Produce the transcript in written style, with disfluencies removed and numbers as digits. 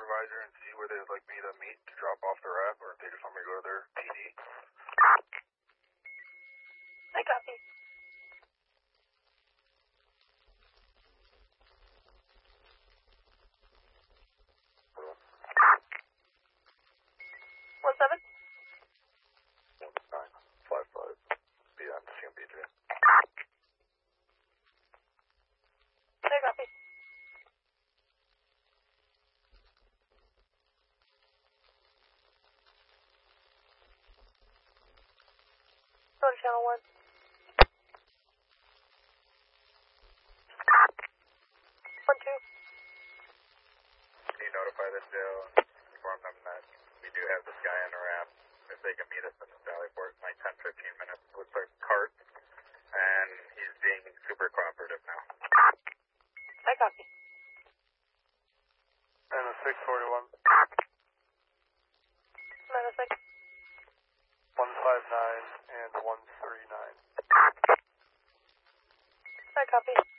supervisor and see where they'd like me to meet to drop off the rep, or if they just want me to go to their PD. I copy. Hello. 17? 1955. Be on CMPJ. I copy. Go to channel 1. 1-2. Can you notify the jail and inform them that we do have this guy on the ramp? If they can meet us in the Valley Port in like 10-15 minutes with the cart, and he's being super cooperative now. I copy. And a 641. 906. 159 and 139. I copy.